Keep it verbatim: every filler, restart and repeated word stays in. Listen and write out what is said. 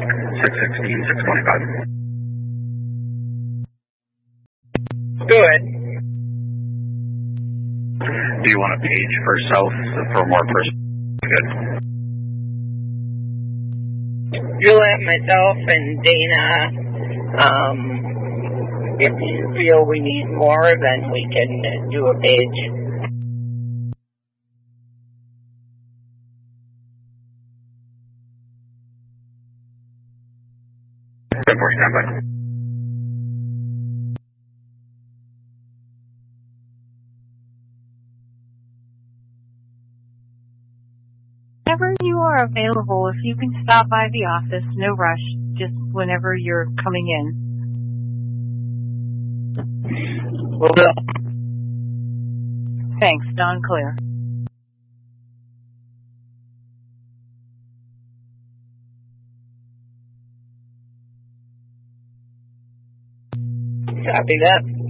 six sixteen, six twenty-five. Good. Do you want a page for south for more person? Good. Juliet, myself, and Dana, um, if you feel we need more, then we can do a page. Good for standby. Whenever you are available, if you can stop by the office, no rush, just whenever you're coming in. Will do. Thanks, Don Clear. Copy that.